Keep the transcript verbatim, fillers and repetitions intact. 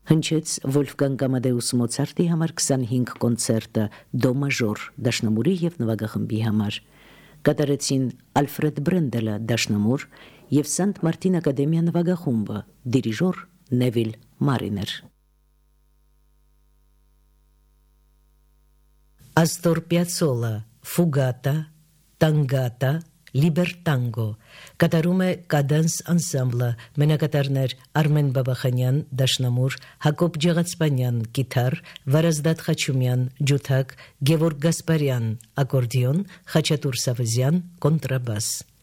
Հնչեց Վոլֆգանգ Ամադեուս Մոցարտի համար քսանհինգ կոնցերտը դո մաժոր դաշնամուրի եւ նվագախմբի համար։ Կատարեցին Ալֆրեդ Բրենդելը դաշնամուր եւ Սանտ Մարտին ակադեմիա նվագախումբը, դիրիժոր Նևիլ Մարիներ։ Աստոր Պիացոլա Ֆուգատա, Տանգատա, Լիբերտանգո կատարում է Կադանս անսամբլը, մենակատարներ Արմեն Բաբախանյան, դաշնամուր, Հակոբ Ջեղացպանյան, կիթառ, Վարազդատ Խաչումյան, ջութակ, Գևորգ Գասպարյան, ակորդիոն, Խաչատուր Սավազյան, կոնտրաբաս։